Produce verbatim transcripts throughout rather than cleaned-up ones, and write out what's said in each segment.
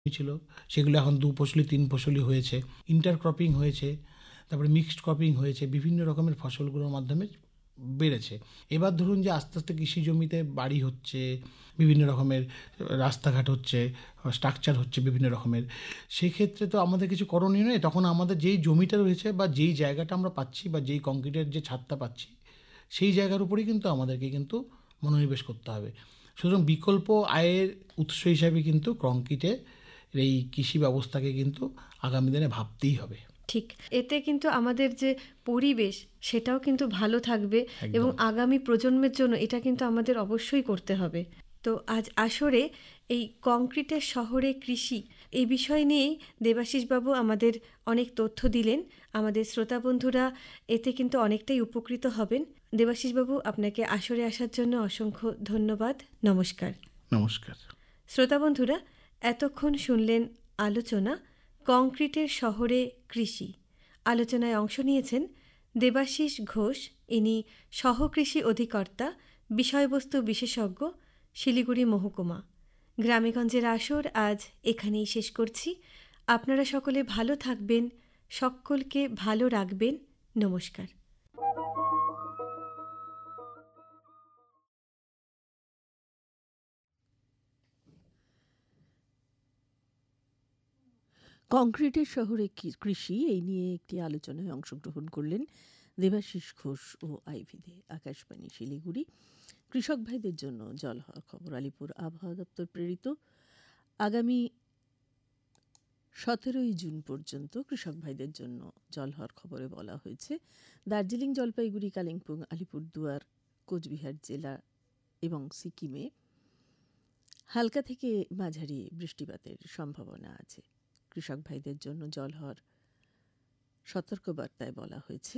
ছিল, সেগুলো এখন দু ফসলি তিন ফসলি হয়েছে, ইন্টারক্রপিং হয়েছে, তারপরে মিক্সড ক্রপিং হয়েছে, বিভিন্ন রকমের ফসলগুলোর মাধ্যমে বেড়েছে। এবার ধরুন যে আস্তে আস্তে কৃষি জমিতে বাড়ি হচ্ছে, বিভিন্ন রকমের রাস্তাঘাট হচ্ছে, স্ট্রাকচার হচ্ছে বিভিন্ন রকমের, সেক্ষেত্রে তো আমাদের কিছু করণীয় নেই। তখন আমাদের যেই জমিটা রয়েছে বা যেই জায়গাটা আমরা পাচ্ছি বা যেই কংক্রিটের যে ছাদটা পাচ্ছি, সেই জায়গার উপরেই কিন্তু আমাদেরকে কিন্তু মনোনিবেশ করতে হবে। সুতরাং বিকল্প আয়ের উৎস হিসাবে কিন্তু কংক্রিটের এই কৃষি ব্যবস্থাকে কিন্তু আগামী দিনে ভাবতেই হবে। ঠিক, এতে কিন্তু আমাদের যে পরিবেশ সেটাও কিন্তু ভালো থাকবে এবং আগামী প্রজন্মের জন্য এটা কিন্তু আমাদের অবশ্যই করতে হবে। তো আজ আসরে এই কংক্রিটের শহরে কৃষি এই বিষয় নিয়েই দেবাশিসবাবু আমাদের অনেক তথ্য দিলেন। আমাদের শ্রোতা বন্ধুরা এতে কিন্তু অনেকটাই উপকৃত হবেন। দেবাশিসবাবু, আপনাকে আসরে আসার জন্য অসংখ্য ধন্যবাদ। নমস্কার। নমস্কার। শ্রোতা বন্ধুরা, এতক্ষণ শুনলেন আলোচনা কংক্রিটের শহরে কৃষি। আলোচনায় অংশ নিয়েছেন দেবাশিস ঘোষ, ইনি সহকৃষি অধিকর্তা, বিষয়বস্তু বিশেষজ্ঞ, শিলিগুড়ি মহকুমা। গ্রামেগঞ্জের আসর আজ এখানেই শেষ করছি। আপনারা সকলে ভালো থাকবেন, সকলকে ভালো রাখবেন। নমস্কার। কংক্রিটের শহরে কৃষি এই নিয়ে একটি আলোচনায় অংশগ্রহণ করলেন দেবাশিস ঘোষ ও আইভি দে। আকাশবাণী শিলিগুড়ি। কৃষক ভাইদের জন্য জল হওয়ার খবর আলিপুর আবহাওয়া দপ্তর প্রেরিত। আগামী সতেরোই জুন পর্যন্ত কৃষক ভাইদের জন্য জল হওয়ার খবরে বলা হয়েছে দার্জিলিং, জলপাইগুড়ি, কালিম্পং, আলিপুরদুয়ার, কোচবিহার জেলা এবং সিকিমে হালকা থেকে মাঝারি বৃষ্টিপাতের সম্ভাবনা আছে। কৃষক ভাইদের জন্য জল হওয়ার সতর্কবার্তায় বলা হয়েছে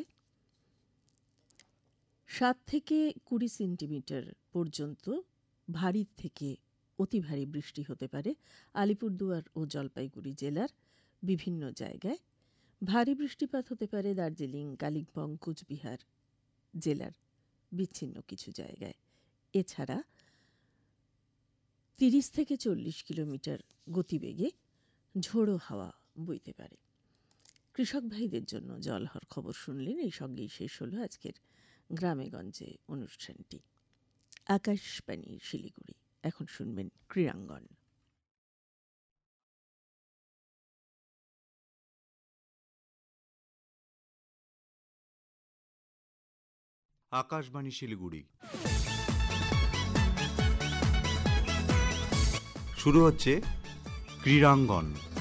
সাত থেকে কুড়ি সেন্টিমিটার পর্যন্ত ভারী থেকে অতি ভারী বৃষ্টি হতে পারে আলিপুরদুয়ার ও জলপাইগুড়ি জেলার বিভিন্ন জায়গায়। ভারী বৃষ্টিপাত হতে পারে দার্জিলিং, কালিম্পং, কোচবিহার জেলার বিচ্ছিন্ন কিছু জায়গায়। এছাড়া তিরিশ থেকে চল্লিশ কিলোমিটার গতিবেগে ঝোড়ো হাওয়া বইতে পারে। কৃষক ভাইদের জন্য জল হওয়ার খবর শুনলেন। এই সঙ্গেই শেষ হলো আজকের গ্রামেগঞ্জে অনুষ্ঠানটি। আকাশবাণী শিলিগুড়ি। এখন শুনবেন ক্রীড়াঙ্গন। আকাশবাণী শিলিগুড়ি। শুরু হচ্ছে ক্রীড়াঙ্গন।